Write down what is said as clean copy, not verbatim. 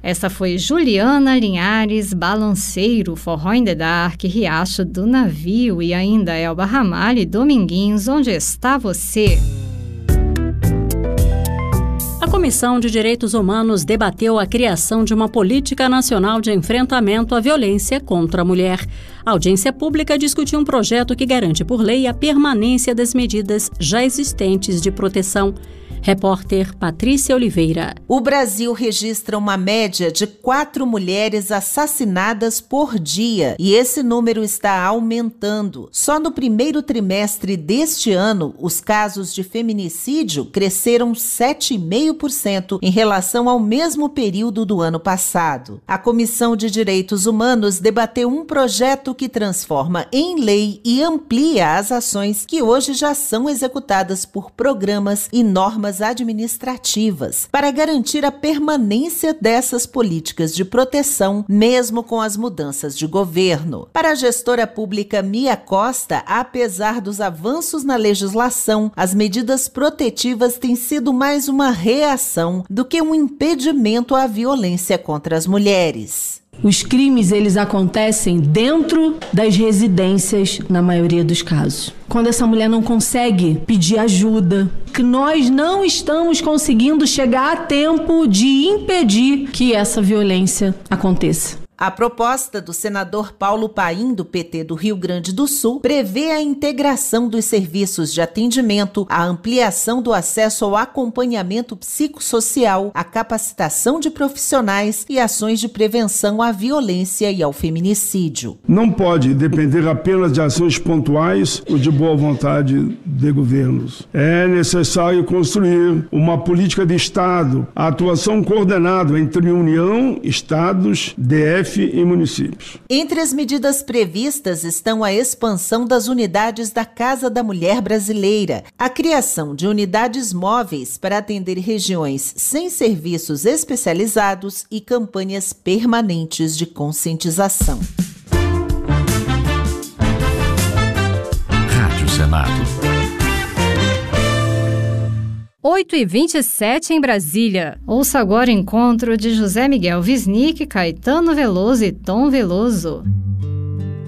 Essa foi Juliana Linhares, Balanceiro, Forró in the Dark, Riacho do Navio e ainda Elba Ramalho e Dominguinhos, Onde Está Você? A Comissão de Direitos Humanos debateu a criação de uma política nacional de enfrentamento à violência contra a mulher. A audiência pública discutiu um projeto que garante por lei a permanência das medidas já existentes de proteção. Repórter Patrícia Oliveira. O Brasil registra uma média de 4 mulheres assassinadas por dia e esse número está aumentando. Só no primeiro trimestre deste ano, os casos de feminicídio cresceram 7,5% em relação ao mesmo período do ano passado. A Comissão de Direitos Humanos debateu um projeto que transforma em lei e amplia as ações que hoje já são executadas por programas e normas administrativas para garantir a permanência dessas políticas de proteção, mesmo com as mudanças de governo. Para a gestora pública Mia Costa, apesar dos avanços na legislação, as medidas protetivas têm sido mais uma reação do que um impedimento à violência contra as mulheres. Os crimes, eles acontecem dentro das residências, na maioria dos casos. Quando essa mulher não consegue pedir ajuda, que nós não estamos conseguindo chegar a tempo de impedir que essa violência aconteça. A proposta do senador Paulo Paim, do PT do Rio Grande do Sul, prevê a integração dos serviços de atendimento, a ampliação do acesso ao acompanhamento psicossocial, a capacitação de profissionais e ações de prevenção à violência e ao feminicídio. Não pode depender apenas de ações pontuais ou de boa vontade de governos. É necessário construir uma política de Estado, a atuação coordenada entre União, Estados, DF e municípios. Entre as medidas previstas estão a expansão das unidades da Casa da Mulher Brasileira, a criação de unidades móveis para atender regiões sem serviços especializados e campanhas permanentes de conscientização. Rádio Senado. 8h27 em Brasília. Ouça agora o encontro de José Miguel Wisnik, Caetano Veloso e Tom Veloso.